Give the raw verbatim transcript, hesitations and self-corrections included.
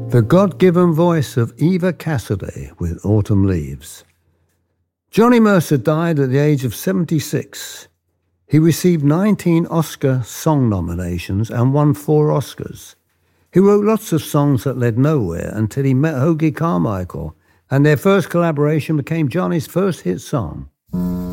The God-given voice of Eva Cassidy with Autumn Leaves. Johnny Mercer died at the age of seventy-six. He received nineteen Oscar song nominations and won four Oscars. He wrote lots of songs that led nowhere until he met Hoagy Carmichael, and their first collaboration became Johnny's first hit song.